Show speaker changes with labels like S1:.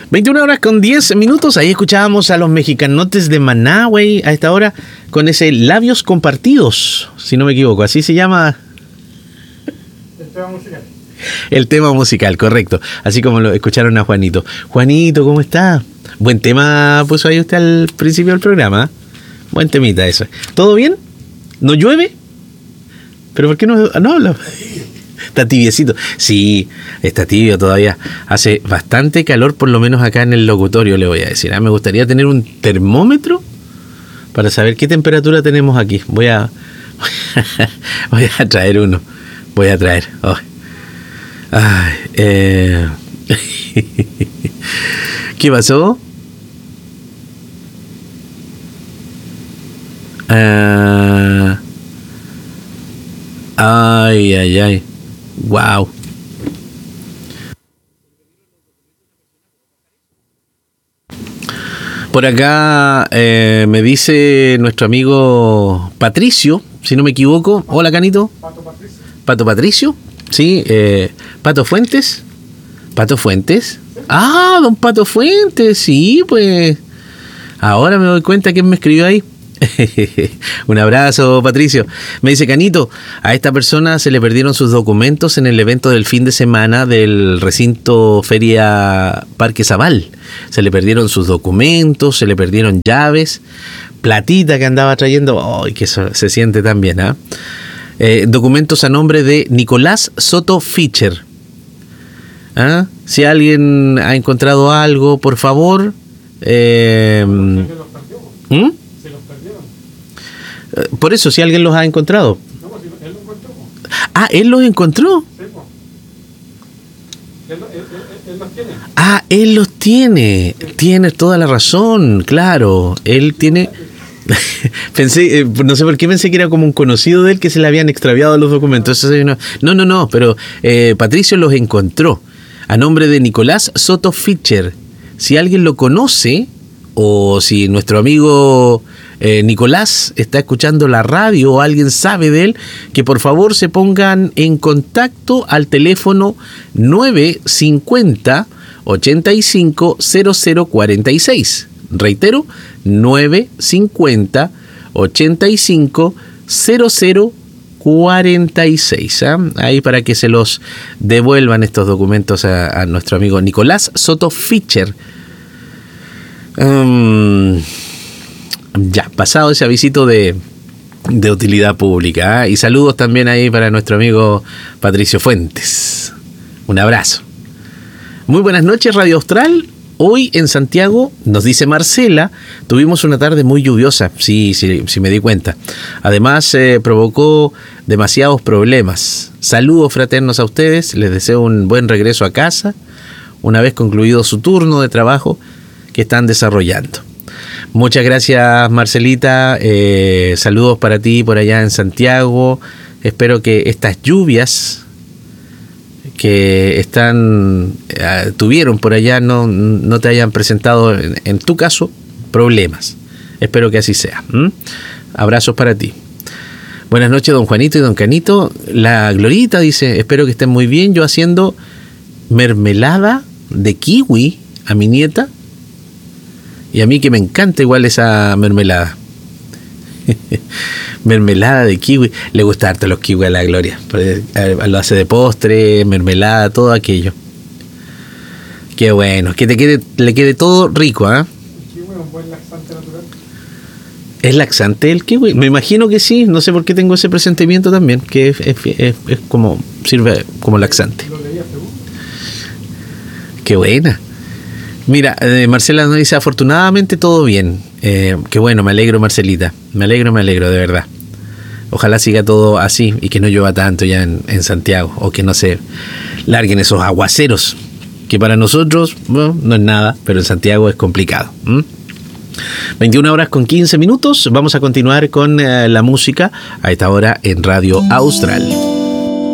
S1: 21 horas con 10 minutos. Ahí escuchábamos a los mexicanotes de Maná, güey, a esta hora, con ese Labios Compartidos, si no me equivoco. Así se llama.
S2: El tema musical.
S1: El tema musical, correcto. Así como lo escucharon a Juanito. Juanito, ¿cómo está? Buen tema puso ahí usted al principio del programa. Buen temita eso. ¿Todo bien? ¿No llueve? ¿Pero por qué no habla? Está tibiecito. Sí, está tibio todavía. Hace bastante calor, por lo menos acá en el locutorio, le voy a decir. Me gustaría tener un termómetro para saber qué temperatura tenemos aquí. Voy a traer uno. Voy a traer. Oh. Ay, ¿qué pasó? Ay. Wow. Por acá me dice nuestro amigo Patricio, si no me equivoco. Hola, Canito. Pato Patricio. Sí, Pato Fuentes. Pato Fuentes. Ah, don Pato Fuentes. Sí, pues. Ahora me doy cuenta quién me escribió ahí. Un abrazo, Patricio. Me dice: Canito, a esta persona se le perdieron sus documentos en el evento del fin de semana del recinto Feria Parque Zabal. Se le perdieron sus documentos, se le perdieron llaves, platita que andaba trayendo. ¡Ay, que eso se siente tan bien! Documentos a nombre de Nicolás Soto Fischer. Si alguien ha encontrado algo, por favor. Por eso, si alguien los ha encontrado.
S2: No, si él los encontró.
S1: Ah, ¿él los encontró?
S2: Sí, él los tiene.
S1: Ah, él los tiene. Tienes toda la razón, claro. Él tiene... Pensé, no sé por qué pensé que era como un conocido de él que se le habían extraviado los documentos. No, pero Patricio los encontró a nombre de Nicolás Soto Fischer. Si alguien lo conoce, o si nuestro amigo Nicolás está escuchando la radio o alguien sabe de él, que por favor se pongan en contacto al teléfono 950 85 0046. Reitero, 950 85 0046. Ahí para que se los devuelvan estos documentos a nuestro amigo Nicolás Soto Fischer. Ya, pasado ese avisito de utilidad pública. Y saludos también ahí para nuestro amigo Patricio Fuentes. Un abrazo. Muy buenas noches, Radio Austral. Hoy en Santiago, nos dice Marcela, tuvimos una tarde muy lluviosa. Sí, me di cuenta. Además, provocó demasiados problemas. Saludos fraternos a ustedes. Les deseo un buen regreso a casa, una vez concluido su turno de trabajo que están desarrollando. Muchas gracias, Marcelita. Saludos para ti por allá en Santiago. Espero que estas lluvias que tuvieron por allá no te hayan presentado, en tu caso, problemas. Espero que así sea. Abrazos para ti. Buenas noches, don Juanito y don Canito. La Glorita dice: espero que estén muy bien. Yo haciendo mermelada de kiwi a mi nieta. Y a mí que me encanta igual esa mermelada. Mermelada de kiwi. Le gusta harto los kiwi a la Gloria. Lo hace de postre, mermelada, todo aquello. Qué bueno. Que le quede todo rico, ¿ah?
S2: ¿El kiwi es un buen laxante natural?
S1: ¿Es laxante el kiwi? Me imagino que sí. No sé por qué tengo ese presentimiento también. Que es como... sirve como laxante.
S2: Lo leía seguro.
S1: Qué buena. Mira, Marcela nos dice: afortunadamente todo bien. Qué bueno, me alegro, Marcelita. Me alegro, de verdad. Ojalá siga todo así y que no llueva tanto ya en Santiago, o que no se larguen esos aguaceros, que para nosotros no es nada, pero en Santiago es complicado. 21 horas con 15 minutos. Vamos a continuar con la música a esta hora en Radio Austral.